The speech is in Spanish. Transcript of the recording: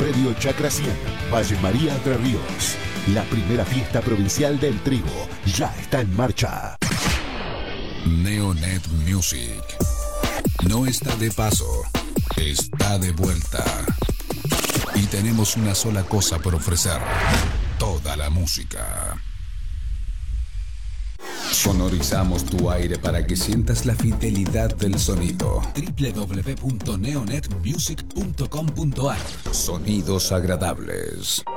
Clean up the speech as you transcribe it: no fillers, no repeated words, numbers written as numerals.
Predio Chacra 100, Valle María, Entre Ríos. La primera fiesta provincial del trigo ya está en marcha. Neonet Music no está de paso, está de vuelta. Y tenemos una sola cosa por ofrecer: toda la música. Sonorizamos tu aire para que sientas la fidelidad del sonido. www.neonetmusic.com.ar. Sonidos agradables.